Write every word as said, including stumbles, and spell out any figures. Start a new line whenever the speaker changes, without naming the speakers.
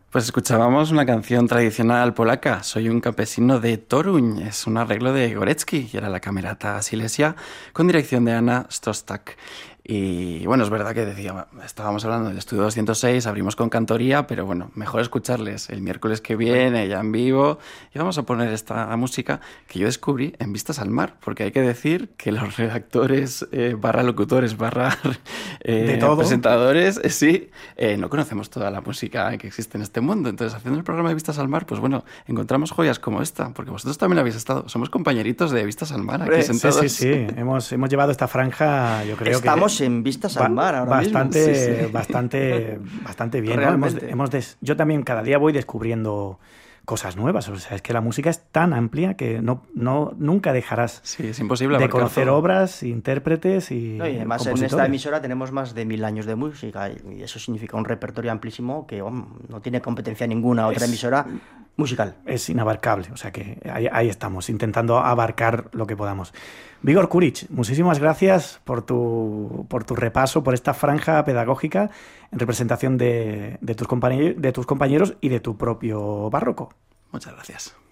Pues escuchábamos una canción tradicional polaca, Soy un campesino de Toruń. Es un arreglo de Górecki y era la Camerata Silesia con dirección de Anna Szostak. Y bueno, es verdad que decía, estábamos hablando del estudio doscientos seis, abrimos con cantoría, pero bueno, mejor escucharles el miércoles que viene, ya en vivo. Y vamos a poner esta música que yo descubrí en Vistas al Mar, porque hay que decir que los redactores, eh, barra locutores, barra eh, presentadores, eh, sí, eh, no conocemos toda la música que existe en este mundo. Entonces, haciendo el programa de Vistas al Mar, pues bueno, encontramos joyas como esta, porque vosotros también habéis estado. Somos compañeritos de Vistas al Mar aquí sentados.
Sí, sí, sí. hemos, hemos llevado esta franja, yo creo
Estamos
que...
en Vistas al Mar ahora
bastante,
mismo. Sí, sí.
Bastante, bastante bien, ¿no? Hemos, hemos des... Yo también cada día voy descubriendo cosas nuevas. O sea, es que la música es tan amplia que no, no nunca dejarás
sí, es imposible
de conocer todo. Obras, intérpretes y
no, y además en esta emisora tenemos más de mil años de música y eso significa un repertorio amplísimo que oh, no tiene competencia ninguna otra es, emisora musical.
Es inabarcable, o sea que ahí, ahí estamos, intentando abarcar lo que podamos. Vígor Kuric, muchísimas gracias por tu, por tu repaso, por esta franja pedagógica en representación de, de, tus compañeros, de tus compañeros y de tu propio barroco.
Muchas gracias.